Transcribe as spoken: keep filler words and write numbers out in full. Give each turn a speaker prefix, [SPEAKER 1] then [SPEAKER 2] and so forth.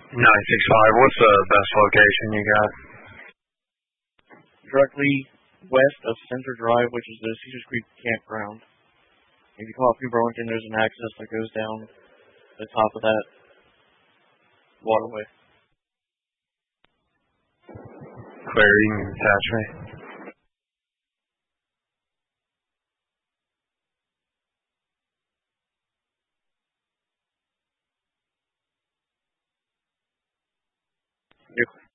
[SPEAKER 1] nine six five. What's the best location you got?
[SPEAKER 2] Directly west of Center Drive, which is the Cedars Creek campground. If you come up through Burlington, there's an access that goes down the top of that waterway.
[SPEAKER 1] Clear, you can attach me.
[SPEAKER 2] You're